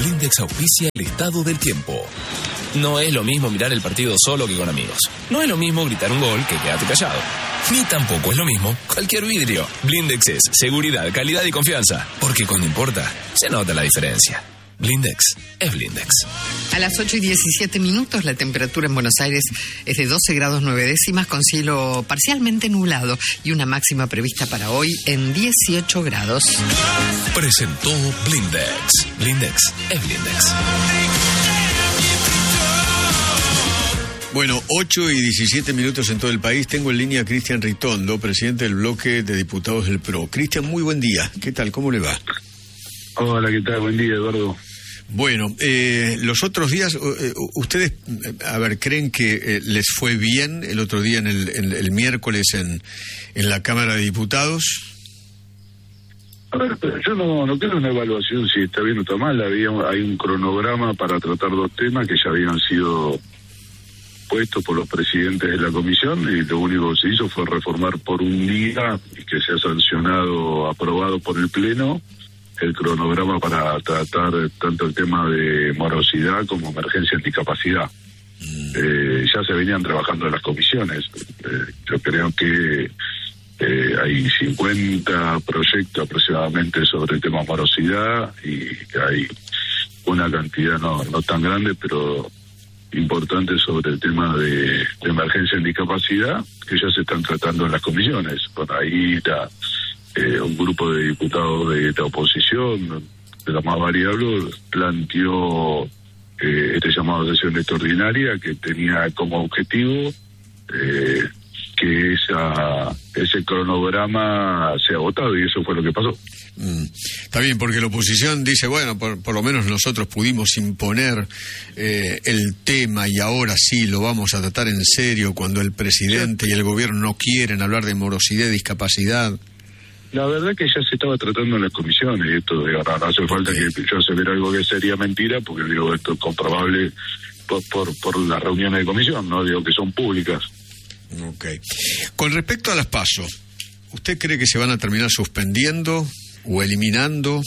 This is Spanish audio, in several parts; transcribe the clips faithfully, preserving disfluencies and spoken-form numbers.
Blindex auspicia el estado del tiempo. No es lo mismo mirar el partido solo que con amigos. No es lo mismo gritar un gol que quedarte callado. Ni tampoco es lo mismo cualquier vidrio. Blindex es seguridad, calidad y confianza. Porque cuando importa, se nota la diferencia. Blindex es Blindex. A las ocho y diecisiete minutos, la temperatura en Buenos Aires es de doce grados nueve décimas con cielo parcialmente nublado y una máxima prevista para hoy en dieciocho grados. Presentó Blindex. Blindex es Blindex. Bueno, ocho y diecisiete minutos en todo el país. Tengo en línea a Cristian Ritondo, presidente del bloque de diputados del P R O. Cristian, muy buen día. ¿Qué tal? ¿Cómo le va? Hola, ¿qué tal? Buen día, Eduardo. Bueno, eh, los otros días, eh, ustedes, a ver, ¿creen que eh, les fue bien el otro día, en el, en, el miércoles, en, en la Cámara de Diputados? A ver, yo no, no creo una evaluación si está bien o está mal. Había, hay un cronograma para tratar dos temas que ya habían sido puestos por los presidentes de la comisión, y lo único que se hizo fue reformar por un día y que sea sancionado, aprobado por el Pleno, el cronograma para tratar tanto el tema de morosidad como emergencia anticapacidad. Mm. Eh, ya se venían trabajando en las comisiones. Eh, yo creo que eh, hay cincuenta proyectos aproximadamente sobre el tema morosidad, y hay una cantidad no, no tan grande, pero importante sobre el tema de, de emergencia anticapacidad, que ya se están tratando en las comisiones. Por ahí la Eh, un grupo de diputados de la oposición, de la más variable, planteó eh, este llamado a sesión extraordinaria que tenía como objetivo eh, que esa ese cronograma sea votado, y eso fue lo que pasó. Mm, está bien, porque la oposición dice, bueno, por, por lo menos nosotros pudimos imponer eh, el tema, y ahora sí lo vamos a tratar en serio cuando el presidente sí. y el gobierno no quieren hablar de morosidad y discapacidad. La verdad que ya se estaba tratando en las comisiones, y esto, digo, no, no hace falta okay. que yo acelere algo que sería mentira, porque digo, esto es comprobable por, por, por las reuniones de comisión, no digo que son públicas. Ok. Con respecto a las PASO, ¿usted cree que se van a terminar suspendiendo o eliminando?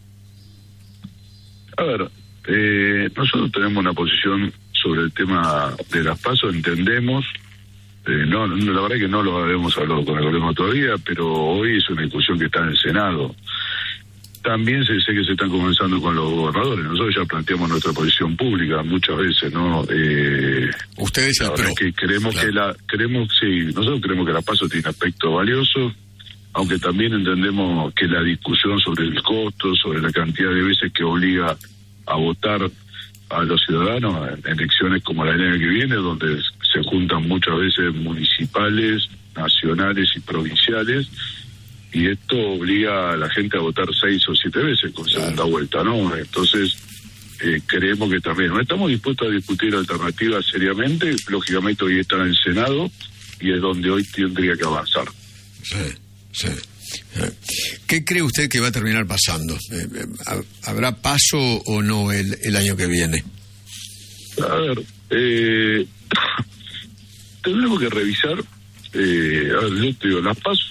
A ver, eh, nosotros tenemos una posición sobre el tema de las PASO, entendemos. Eh, no, no, la verdad que no lo habíamos hablado con el gobierno todavía, pero hoy es una discusión que está en el Senado. También sé, sé que se están comenzando con los gobernadores. Nosotros ya planteamos nuestra posición pública muchas veces, ¿no? Eh, Ustedes el P R O. Que creemos claro. que la, creemos, sí, nosotros creemos que la PASO tiene aspecto valioso, aunque también entendemos que la discusión sobre el costo, sobre la cantidad de veces que obliga a votar a los ciudadanos en elecciones como la del año que viene, donde se juntan muchas veces municipales, nacionales y provinciales, y esto obliga a la gente a votar seis o siete veces con segunda claro. vuelta, ¿no? Entonces, eh, creemos que también no estamos dispuestos a discutir alternativas seriamente. Lógicamente hoy está en el Senado y es donde hoy tendría que avanzar. Sí, sí. ¿Qué cree usted que va a terminar pasando? ¿Habrá paso o no el, el año que viene? A ver, eh, tendremos que revisar. Eh, a ver, yo te digo, las PASO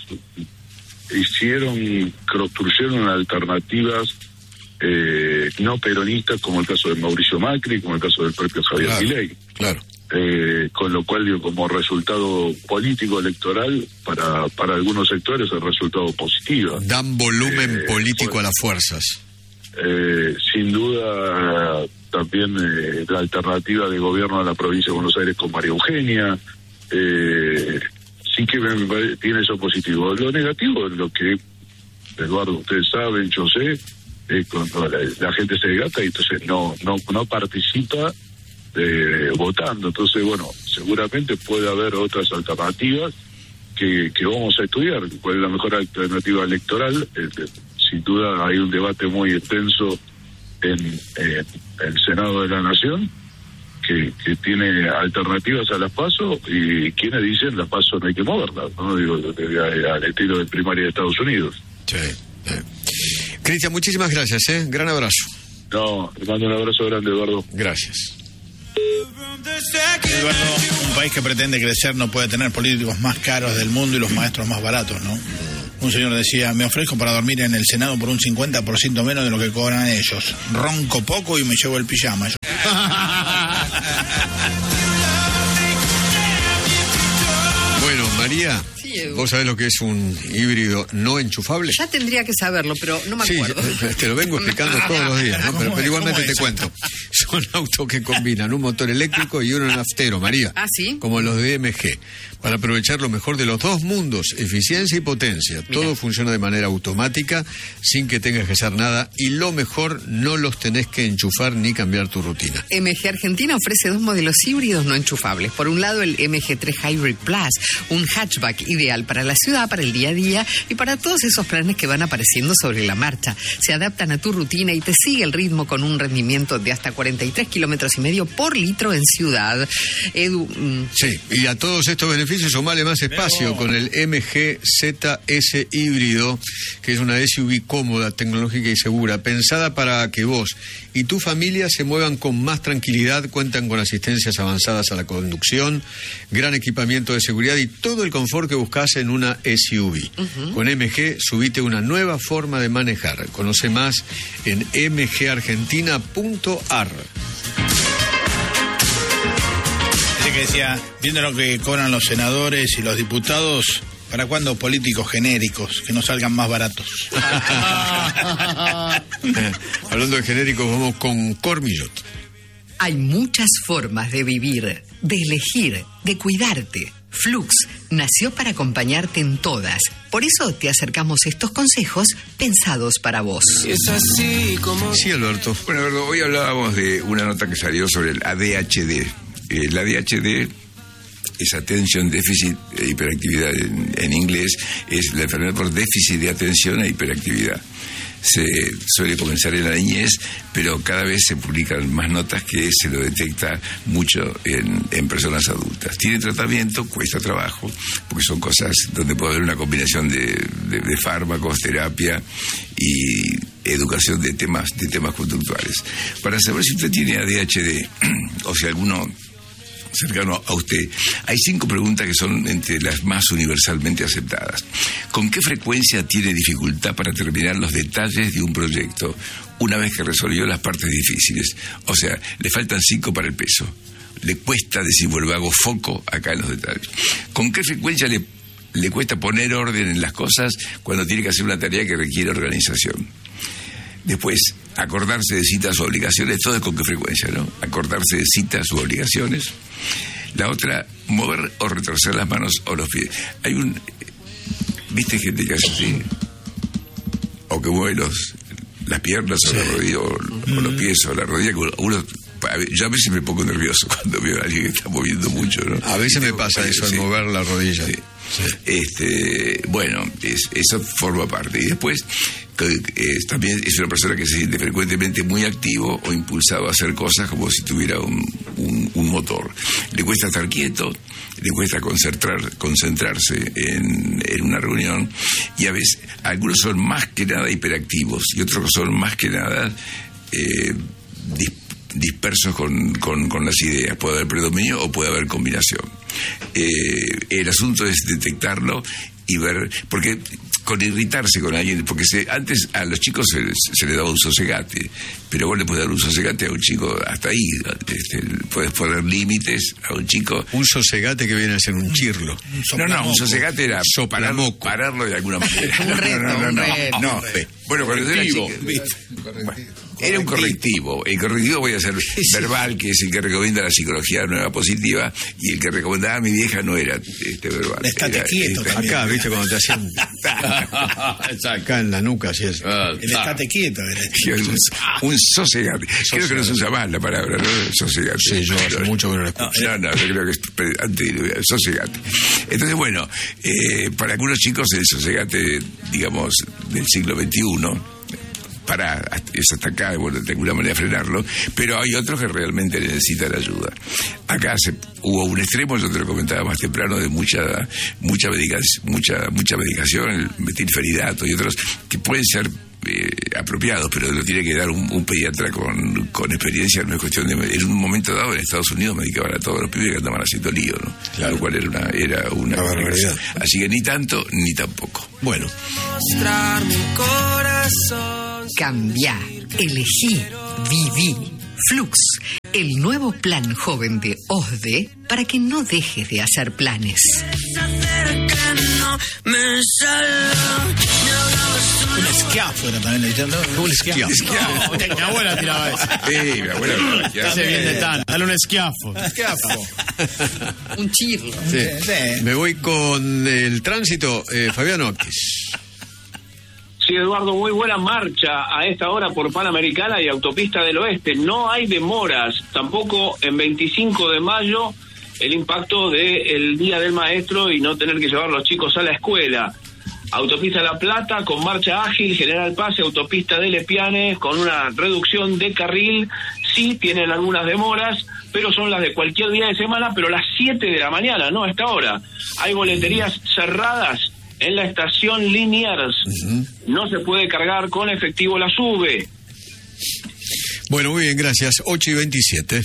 hicieron, construyeron alternativas eh, no peronistas, como el caso de Mauricio Macri, como el caso del propio Javier claro, Milei. Claro. Eh, con lo cual, digo, como resultado político electoral, para para algunos sectores el resultado positivo. Dan volumen eh, político bueno, a las fuerzas. Eh, sin duda, también eh, la alternativa de gobierno de la provincia de Buenos Aires con María Eugenia, eh, sí que me, me, tiene eso positivo. Lo negativo es lo que, Eduardo, ustedes saben, yo sé, eh, cuando la, la gente se desgasta y entonces no no no participa Eh, votando. Entonces, bueno, seguramente puede haber otras alternativas que, que vamos a estudiar. ¿Cuál es la mejor alternativa electoral? Eh, sin duda hay un debate muy extenso en, en el Senado de la Nación que, que tiene alternativas a las PASO, y quienes dicen las PASO no hay que moverlas, ¿no? Digo, al estilo de primaria de Estados Unidos. Sí, sí. Cristian, muchísimas gracias, ¿eh? Gran abrazo. No, te mando un abrazo grande, Eduardo. Gracias. Eduardo, un país que pretende crecer no puede tener políticos más caros del mundo y los maestros más baratos, ¿no? un señor decía, me ofrezco para dormir en el Senado por un cincuenta por ciento menos de lo que cobran ellos. Ronco poco y me llevo el pijama. Bueno, María, Sí, Edu. ¿vos sabés lo que es un híbrido no enchufable? Ya tendría que saberlo, pero no me Sí, acuerdo. te lo vengo explicando todos los días, ¿no? Pero, ¿Cómo pero es? igualmente ¿Cómo te es? cuento. Son autos que combinan un motor eléctrico y uno naftero, María. Ah, ¿sí? Como los de M G. Para aprovechar lo mejor de los dos mundos, eficiencia y potencia. Todo funciona de manera automática, sin que tengas que hacer nada. Y lo mejor, no los tenés que enchufar ni cambiar tu rutina. M G Argentina ofrece dos modelos híbridos no enchufables. Por un lado, el M G tres Hybrid Plus, un hatchback ideal para la ciudad, para el día a día y para todos esos planes que van apareciendo sobre la marcha. Se adaptan a tu rutina y te sigue el ritmo con un rendimiento de hasta cuarenta y tres kilómetros y medio por litro en ciudad. Edu, mm, Sí, y a todos estos beneficios sumale más espacio con el M G Z S híbrido, que es una S U V cómoda, tecnológica y segura, pensada para que vos y tu familia se muevan con más tranquilidad. Cuentan con asistencias avanzadas a la conducción, gran equipamiento de seguridad y todo el confort que buscas en una S U V. Uh-huh. Con M G subite una nueva forma de manejar. Conoce más en m g argentina punto a r. Que decía, viendo lo que cobran los senadores y los diputados, ¿para cuándo políticos genéricos que no salgan más baratos? Hablando de genéricos, vamos con Cormillot. hay muchas formas de vivir, de elegir, de cuidarte. Flux nació para acompañarte en todas. Por eso te acercamos estos consejos pensados para vos. Es así como... Sí, Alberto. Bueno, Alberto, hoy hablábamos de una nota que salió sobre el A D H D. El A D H D es Attention Deficit e Hiperactividad en, en inglés, es la enfermedad por déficit de atención e hiperactividad. Se suele comenzar en la niñez, pero cada vez se publican más notas que se lo detecta mucho en, en personas adultas. Tiene tratamiento, cuesta trabajo, porque son cosas donde puede haber una combinación de, de, de fármacos, terapia y educación de temas, de temas conductuales. Para saber si usted tiene A D H D o si alguno cercano a usted, hay cinco preguntas que son entre las más universalmente aceptadas. ¿Con qué frecuencia tiene dificultad para terminar los detalles de un proyecto una vez que resolvió las partes difíciles? O sea, le faltan cinco para el peso. Le cuesta decir, vuelvo, hago foco acá en los detalles. ¿Con qué frecuencia le, le cuesta poner orden en las cosas cuando tiene que hacer una tarea que requiere organización? Después, acordarse de citas o obligaciones, todo es con qué frecuencia, ¿no? Acordarse de citas u obligaciones. La otra, mover o retorcer las manos o los pies. Hay un... ¿Viste gente que hace así? O que mueve los, las piernas o, sí. la rodilla, o, mm. o los pies o la rodilla. Uno, yo a veces me pongo nervioso cuando veo a alguien que está moviendo mucho, ¿no? A veces me pasa eso, sí. el mover la rodilla. Sí. Sí. Este, bueno, es, eso forma parte. Y después, eh, también es una persona que se siente frecuentemente muy activo o impulsado a hacer cosas como si tuviera un, un, un motor. Le cuesta estar quieto, le cuesta concentrar, concentrarse en, en una reunión, y a veces algunos son más que nada hiperactivos y otros son más que nada eh, disp- dispersos con, con, con las ideas. Puede haber predominio o puede haber combinación. Eh, el asunto es detectarlo y ver, porque con irritarse con alguien, porque se, antes a los chicos se, se le daba un sosegate, pero vos le puedes dar un sosegate a un chico hasta ahí, este, puedes poner límites a un chico. Un sosegate que viene a ser un chirlo. Un no, no, un sosegate era parar, pararlo de alguna manera. Un reto, no, no, no, un no, reto. no, no. Bueno, cuando era chico, bueno, era un correctivo. El correctivo voy a ser verbal, que es el que recomienda la psicología nueva positiva, y el que recomendaba a mi vieja no era este verbal. Estate era, quieto este, también. Acá, viste, cuando te hacían acá en la nuca, así es. El estate quieto era. Un, un sosegate. Creo que no se usa más la palabra, ¿no? Sosegate. Sí, yo hace mucho que no la escucho. No, no, yo creo que es antes, sosegate. Entonces, bueno, eh, para algunos chicos el sosegate, digamos, del siglo veintiuno, para es hasta acá, bueno, de alguna manera frenarlo, pero hay otros que realmente necesitan ayuda. Acá se, hubo un extremo, yo te lo comentaba más temprano, de mucha mucha medicación, mucha mucha medicación, el metilfenidato y otros que pueden ser eh, apropiados, pero lo tiene que dar un, un pediatra con, con experiencia. No es cuestión de... En un momento dado en Estados Unidos medicaban a todos los pibes que andaban haciendo lío, ¿no? Claro. Lo cual era una, era una barbaridad. Así que ni tanto ni tampoco. Bueno. Mostrar mi corazón. Cambiá, elegí, viví. Flux, el nuevo plan joven de O S D E para que no dejes de hacer planes. Un esquiafo era también, ¿no? Un esquiafo. Mi abuela tiraba eso. Sí, mi abuela tiraba eso. Ese bien de tan, dale un esquiafo. Esquiafo. Un chirlo. Sí. Sí. Me voy con el tránsito, eh, Fabiano Octis. Sí, Eduardo, muy buena marcha a esta hora por Panamericana y Autopista del Oeste. No hay demoras, tampoco en veinticinco de mayo, el impacto del Día del Maestro y no tener que llevar a los chicos a la escuela. Autopista La Plata con marcha ágil, General Paz, Autopista de Lepiane con una reducción de carril. Sí, tienen algunas demoras, pero son las de cualquier día de semana, pero a las siete de la mañana, no a esta hora. Hay boleterías cerradas en la estación Liniers. Uh-huh. No se puede cargar con efectivo la SUBE. Bueno, muy bien, gracias. ocho y veintisiete.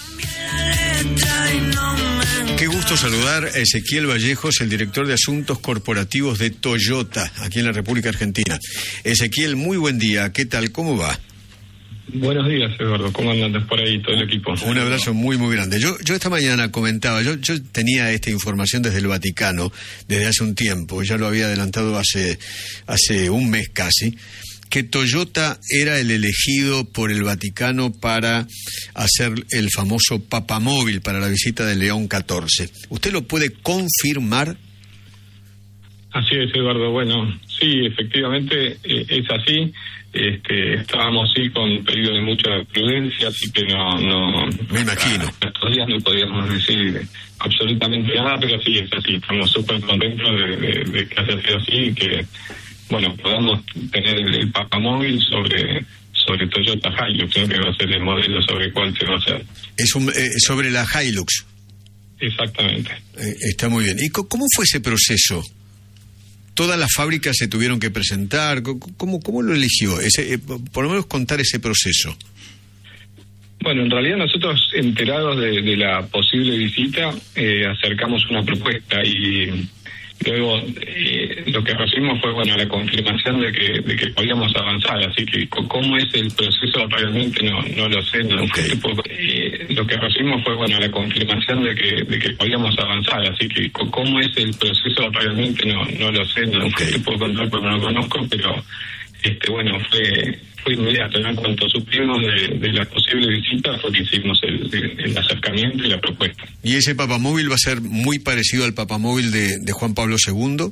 Qué gusto saludar a Ezequiel Vallejos, el director de Asuntos Corporativos de Toyota, aquí en la República Argentina. Ezequiel, muy buen día. ¿Qué tal? ¿Cómo va? Buenos días, Eduardo. ¿Cómo andan por ahí todo el equipo? Un abrazo muy, muy grande. Yo yo esta mañana comentaba, yo, yo tenía esta información desde el Vaticano, desde hace un tiempo, ya lo había adelantado hace, hace un mes casi, que Toyota era el elegido por el Vaticano para hacer el famoso papamóvil para la visita de León catorce. ¿Usted lo puede confirmar? Así es, Eduardo. Bueno, sí, efectivamente eh, es así. Este, estábamos sí con pedido de mucha prudencia, así que no, no me imagino. Estos días no podíamos decir absolutamente nada, pero sí es así. Estamos súper contentos de, de, de que haya sido así y que, bueno, podamos tener el, el papamóvil sobre sobre Toyota Hilux, ¿no? Que va a ser el modelo sobre el cual se va a hacer. Es un, eh, sobre la Hilux. Exactamente. Eh, está muy bien. ¿Y cómo fue ese proceso? ¿Todas las fábricas se tuvieron que presentar? ¿Cómo, cómo lo eligió? Ese, eh, por lo menos contar ese proceso. Bueno, en realidad nosotros, enterados de, de la posible visita, eh, acercamos una propuesta y luego eh, lo que recibimos fue, bueno, la confirmación de que de que podíamos avanzar. Así que cómo es el proceso realmente no no lo sé. No, okay. eh, lo que recibimos fue, bueno, la confirmación de que de que podíamos avanzar. Así que cómo es el proceso realmente no no lo sé. No, okay. Te puedo contar porque no lo conozco, pero este bueno fue fue inmediato, ¿no? En cuanto supimos de, de la posible visita fue que hicimos el, el acercamiento y la propuesta. ¿Y ese papamóvil va a ser muy parecido al papamóvil de, de Juan Pablo segundo?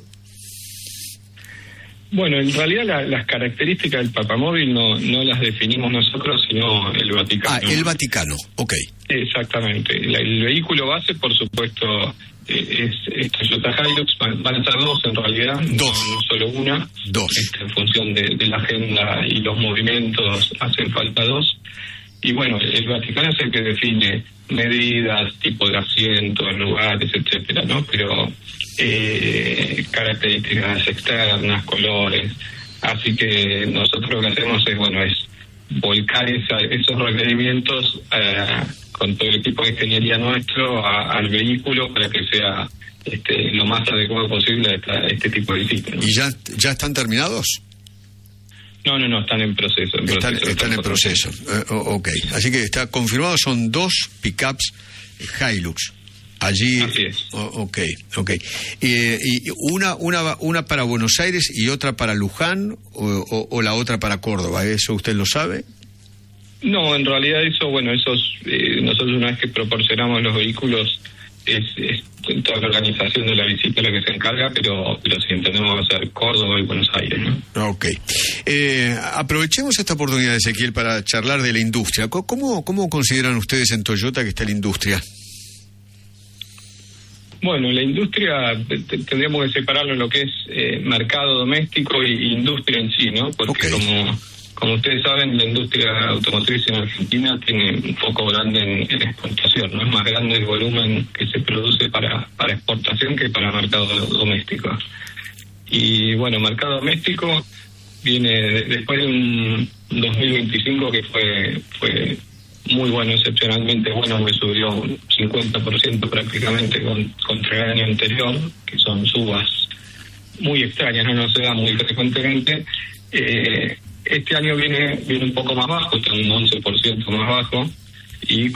Bueno, en realidad la, las características del papamóvil no, no las definimos nosotros, sino el Vaticano. Ah, el Vaticano, ok. Exactamente. La, el vehículo base, por supuesto, eh, es, es Toyota Hilux. Van, van a ser dos en realidad, dos. No, no solo una. Dos. Este, en función de, de la agenda y los movimientos hacen falta dos. Y bueno, el Vaticano es el que define medidas, tipo de asientos, lugares, etcétera, ¿no? Pero eh, características externas, colores. Así que nosotros lo que hacemos es, bueno, es volcar esa, esos requerimientos eh, con todo el equipo de ingeniería nuestro a, al vehículo para que sea este, lo más adecuado posible a esta, este tipo de visita, ¿no? ¿Y ya, ya están terminados? No, no, no, están en proceso. En están, proceso están en proceso. Eh, ok, así que está confirmado, son dos pickups Hilux. Allí. Así es. Oh, ok, ok. Eh, ¿Y una, una, una para Buenos Aires y otra para Luján o, o, o la otra para Córdoba? ¿Eso usted lo sabe? No, en realidad eso, bueno, esos eh, nosotros una vez que proporcionamos los vehículos es, es toda la organización de la visita la que se encarga, pero pero sí entendemos que va a ser Córdoba y Buenos Aires, ¿no? Ok. Eh, aprovechemos esta oportunidad, Ezequiel, para charlar de la industria. ¿Cómo, cómo consideran ustedes en Toyota que está la industria? Bueno, la industria tendríamos que separarlo en lo que es eh, mercado doméstico y industria en sí, ¿no? Porque okay. como como ustedes saben, la industria automotriz en Argentina tiene un foco grande en, en exportación, ¿no? Es más grande el volumen que se produce para, para exportación que para mercado doméstico. Y bueno, mercado doméstico, viene después de un dos mil veinticinco que fue fue muy bueno, excepcionalmente bueno, me subió un cincuenta por ciento prácticamente con, contra el año anterior, que son subas muy extrañas, no, no se da muy frecuentemente. Eh, este año viene viene un poco más bajo, está un once por ciento más bajo, y